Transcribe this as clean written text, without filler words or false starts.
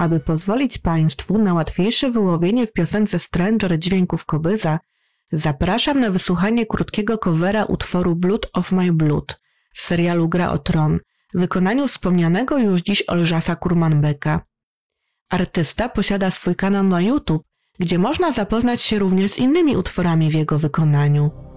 aby pozwolić Państwu na łatwiejsze wyłowienie w piosence Stranger dźwięków Kobyza, zapraszam na wysłuchanie krótkiego covera utworu Blood of My Blood z serialu Gra o Tron w wykonaniu wspomnianego już dziś Olżasa Kurmanbeka. Artysta posiada swój kanał na YouTube, gdzie można zapoznać się również z innymi utworami w jego wykonaniu.